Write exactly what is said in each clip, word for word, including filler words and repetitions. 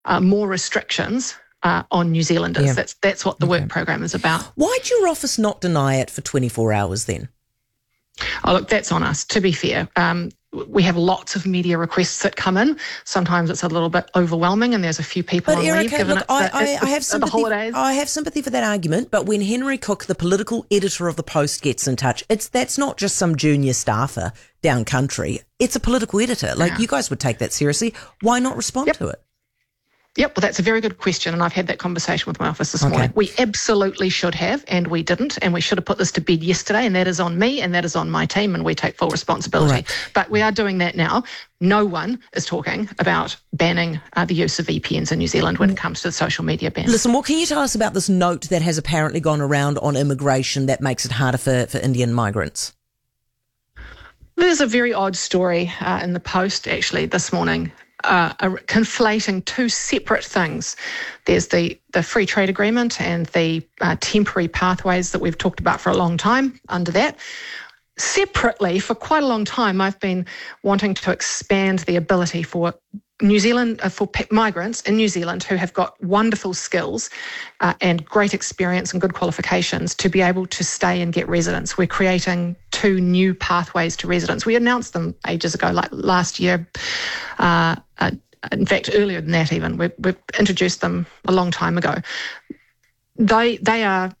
uh, more restrictions uh, on New Zealanders. Yeah. That's that's what the Okay. work program is about. Why'd your office not deny it for twenty-four hours then? Oh, look, that's on us, to be fair. Um, we have lots of media requests that come in. Sometimes it's a little bit overwhelming and there's a few people But on leave. Erica, Given look, it's I, the, I, it's I have the sympathy. holidays. I have sympathy for that argument. But when Henry Cook, the political editor of the Post, gets in touch, it's that's not just some junior staffer down country. It's a political editor. Like Yeah. you guys would take that seriously. Why not respond Yep. to it? Yep, well, that's a very good question, and I've had that conversation with my office this Okay. morning. We absolutely should have, and we didn't, and we should have put this to bed yesterday, and that is on me, and that is on my team, and we take full responsibility. Right. But we are doing that now. No one is talking about banning uh, the use of V P Ns in New Zealand when it comes to the social media ban. Listen, what can you tell us about this note that has apparently gone around on immigration that makes it harder for, for Indian migrants? There's a very odd story uh, in the Post, actually, this morning. Uh, are conflating two separate things. There's the, the free trade agreement and the uh, temporary pathways that we've talked about for a long time under that. Separately, for quite a long time, I've been wanting to expand the ability for New Zealand, uh, for pe- migrants in New Zealand who have got wonderful skills uh, and great experience and good qualifications to be able to stay and get residence. We're creating two new pathways to residence. We announced them ages ago, like last year. Uh, uh, in fact, earlier than that even. We've, we've introduced them a long time ago. They they are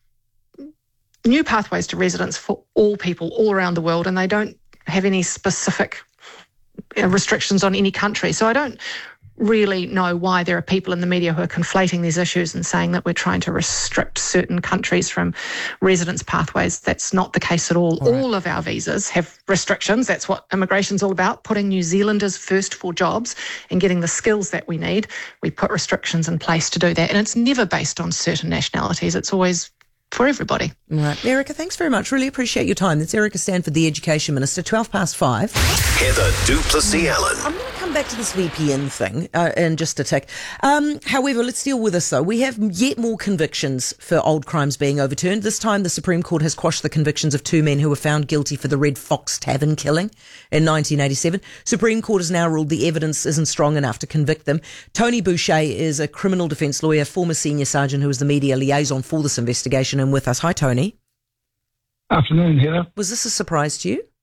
new pathways to residence for all people all around the world, and they don't have any specific uh, restrictions on any country. So I don't really know why there are people in the media who are conflating these issues and saying that we're trying to restrict certain countries from residence pathways. That's not the case at all. All right. All of our visas have restrictions. That's what immigration's all about, putting New Zealanders first for jobs and getting the skills that we need. We put restrictions in place to do that. And it's never based on certain nationalities. It's always for everybody. Right. Erica, thanks very much. Really appreciate your time. That's Erica Stanford, the Education Minister, twelve past five. Heather du Plessis-Allen. I'm going to come back to this V P N thing uh, in just a tick. Um, however, let's deal with this though. We have yet more convictions for old crimes being overturned. This time the Supreme Court has quashed the convictions of two men who were found guilty for the Red Fox Tavern killing in nineteen eighty-seven. Supreme Court has now ruled the evidence isn't strong enough to convict them. Tony Boucher is a criminal defence lawyer, former senior sergeant who was the media liaison for this investigation, and with us. Hi, Tony. Afternoon, Heather. Was this a surprise to you?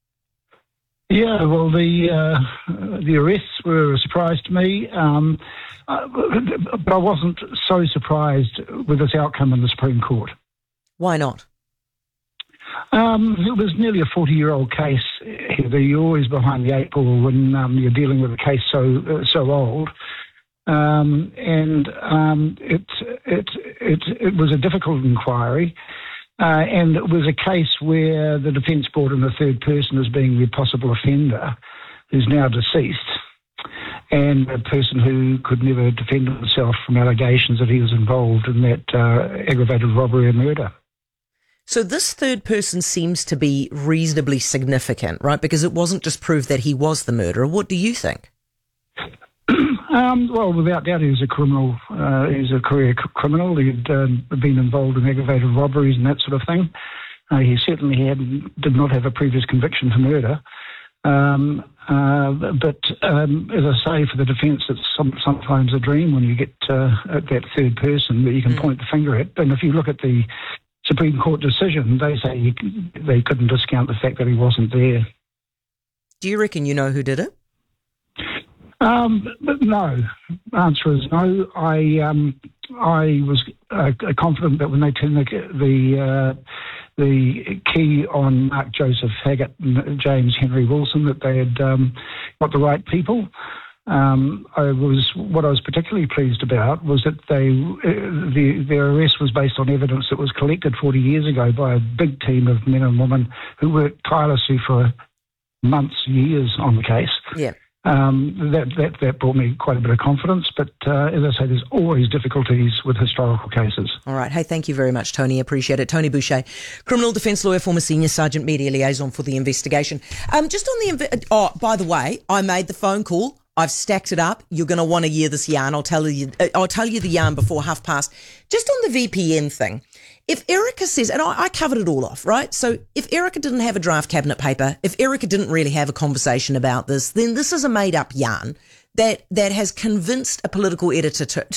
Yeah, well, the uh, the arrests were a surprise to me, um, uh, but I wasn't so surprised with this outcome in the Supreme Court. Why not? Um, it was nearly a forty-year-old case, Heather. You're always behind the eight ball when um, you're dealing with a case so uh, so old. Um, and um, it, it, it, it was a difficult inquiry. Uh, and it was a case where the defence brought in a third person as being the possible offender, who's now deceased, and a person who could never defend himself from allegations that he was involved in that uh, aggravated robbery and murder. So this third person seems to be reasonably significant, right? Because it wasn't just proved that he was the murderer. What do you think? Um, well, without doubt, he was a criminal. Uh, he was a career c- criminal. He'd um, been involved in aggravated robberies and that sort of thing. Uh, he certainly had did not have a previous conviction for murder. Um, uh, but um, as I say, for the defence, it's some, sometimes a dream when you get uh, at that third person that you can mm. point the finger at. And if you look at the Supreme Court decision, they say you, they couldn't discount the fact that he wasn't there. Do you reckon you know who did it? Um, but no. Answer is no. I um, I was uh, confident that when they turned the the, uh, the key on Mark Joseph Haggett and James Henry Wilson, that they had um, got the right people. Um, I was what I was particularly pleased about was that they uh, the their arrest was based on evidence that was collected forty years ago by a big team of men and women who worked tirelessly for months, years on the case. Yeah. Um, that, that that brought me quite a bit of confidence. But uh, as I say, there's always difficulties with historical cases. All right. Hey, thank you very much, Tony. Appreciate it. Tony Boucher, criminal defence lawyer, former senior sergeant, media liaison for the investigation. Um, just on the inv- oh, by the way, I made the phone call. I've stacked it up. You're going to want to hear this yarn. I'll tell you. I'll tell you the yarn before half past. Just on the V P N thing. If Erica says, and I, I covered it all off, right? So if Erica didn't have a draft cabinet paper, if Erica didn't really have a conversation about this, then this is a made-up yarn that that has convinced a political editor to,